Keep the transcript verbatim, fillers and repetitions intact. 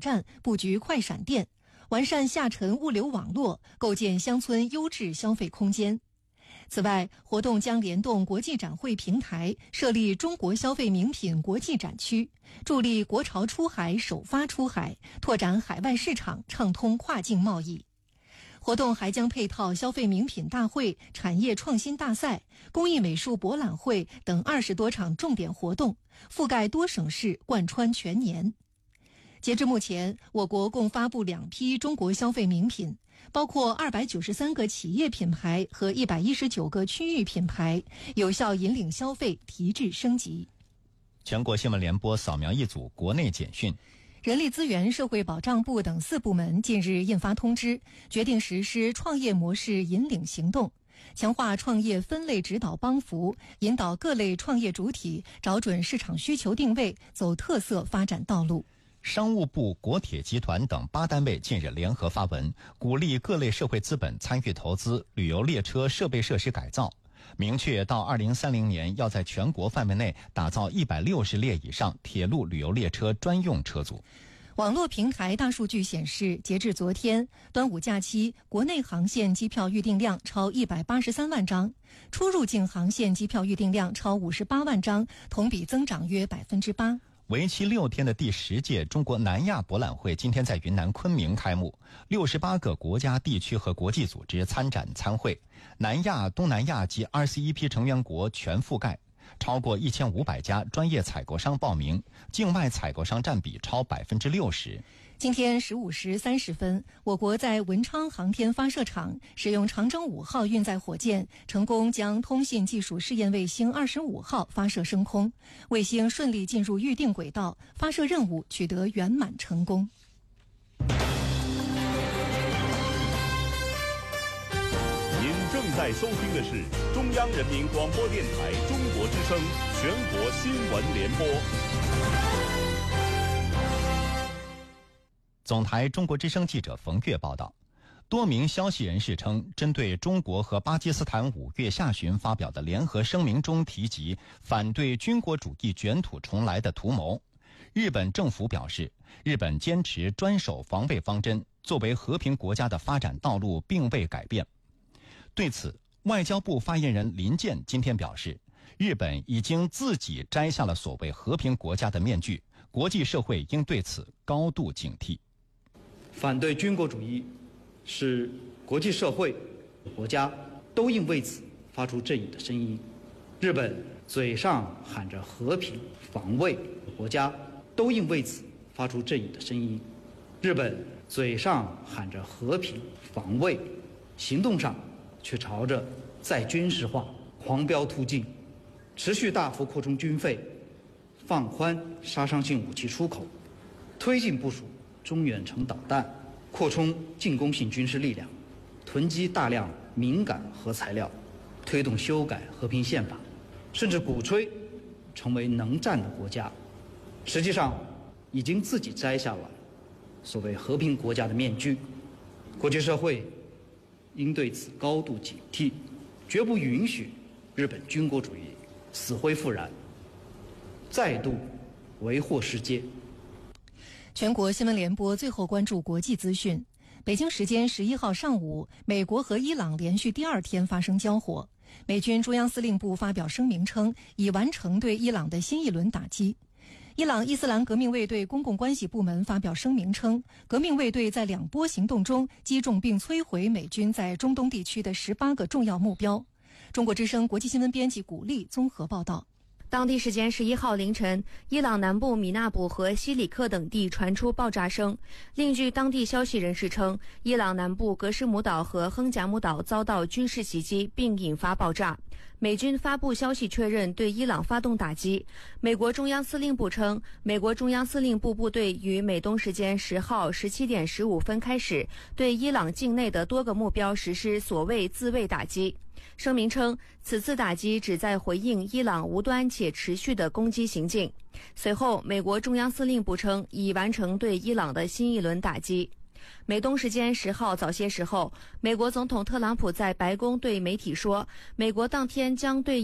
站，布局快闪店，完善下沉物流网络，构建乡村优质消费空间。此外，活动将联动国际展会平台，设立中国消费名品国际展区，助力国潮出海、首发出海，拓展海外市场，畅通跨境贸易。活动还将配套消费名品大会、产业创新大赛、工艺美术博览会等二十多场重点活动，覆盖多省市，贯穿全年。截至目前，我国共发布两批中国消费名品，包括二百九十三个企业品牌和一百一十九个区域品牌，有效引领消费提质升级。 全国新闻联播扫描一组国内简讯。 人力资源社会保障部等四部门近日印发通知，决定实施创业模式引领行动，强化创业分类指导帮扶，引导各类创业主体找准市场需求定位，走特色发展道路。 商务部、国铁集团等八单位近日联合发文，鼓励各类社会资本参与投资旅游列车设备设施改造，明确到二零三零年要在全国范围内打造一百六十列以上铁路旅游列车专用车组。 网络平台大数据显示，截至昨天，端午假期国内航线机票预订量超一百八十三万张，出入境航线机票预订量超五十八万张，同比增长约百分之八。 为期六天的第十届中国南亚博览会今天在云南昆明开幕，六十八个国家、地区和国际组织参展参会，南亚、东南亚及 R C E P 成员国全覆盖，超过一千五百家专业采购商报名，境外采购商占比超百分之六十。 今天十五时三十分，我国在文昌航天发射场使用长征五号运载火箭，成功将通信技术试验卫星二十五号发射升空，卫星顺利进入预定轨道，发射任务取得圆满成功。 您正在收听的是中央人民广播电台中国之声全国新闻联播。 总台中国之声记者冯月报道，多名消息人士称，针对中国和巴基斯坦五月下旬发表的联合声明中提及反对军国主义卷土重来的图谋，日本政府表示，日本坚持专守防卫方针，作为和平国家的发展道路并未改变。对此，外交部发言人林健今天表示，日本已经自己摘下了所谓和平国家的面具，国际社会应对此高度警惕。 反对军国主义是国际社会、国家都应为此发出正义的声音。日本嘴上喊着和平防卫，国家都应为此发出正义的声音。日本嘴上喊着和平防卫，行动上却朝着再军事化狂飙突进，持续大幅扩充军费，放宽杀伤性武器出口，推进部署中远程导弹，扩充进攻性军事力量，囤积大量敏感核材料，推动修改和平宪法，甚至鼓吹成为能战的国家，实际上已经自己摘下了所谓和平国家的面具。国际社会应对此高度警惕，绝不允许日本军国主义死灰复燃，再度为祸世界。 全国新闻联播最后关注国际资讯。北京时间十一号上午，美国和伊朗连续第二天发生交火。美军中央司令部发表声明称，已完成对伊朗的新一轮打击。伊朗伊斯兰革命卫队公共关系部门发表声明称，革命卫队在两波行动中击中并摧毁美军在中东地区的十八个重要目标。中国之声国际新闻编辑古丽综合报道。 当地时间十一号凌晨，伊朗南部米纳卜和西里克等地传出爆炸声。另据当地消息人士称，伊朗南部格什姆岛和亨贾姆岛遭到军事袭击并引发爆炸。美军发布消息确认对伊朗发动打击。美国中央司令部称，美国中央司令部部队于美东时间十号十七点十五分开始对伊朗境内的多个目标实施所谓自卫打击。声明称，此次打击旨在回应伊朗无端且持续的攻击行径。随后，美国中央司令部称已完成对伊朗的新一轮打击。美东时间十号早些时候，美国总统特朗普在白宫对媒体说，美国当天将对